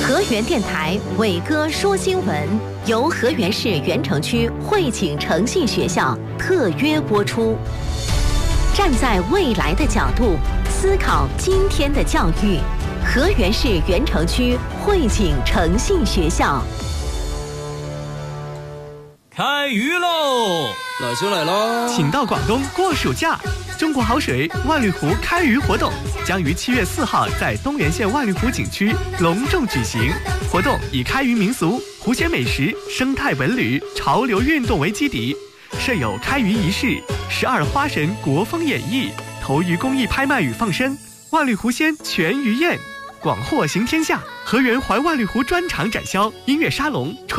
河源电台伟哥说新闻由河源市源城区汇景诚信学校特约播出。站在未来的角度思考今天的教育，河源市源城区汇景诚信学校。 开鱼喽！ 老兄来喽！ 请到广东过暑假。中国好水万绿湖开渔活动将于7月4号在东源县万绿湖景区隆重举行。活动以开渔民俗、湖鲜美食、生态文旅、潮流运动为基底，设有开渔仪式、12花神国风演绎、投鱼公益拍卖与放生、万绿湖鲜全鱼宴，广获行天下。河源怀万绿湖专场展销、音乐沙龙。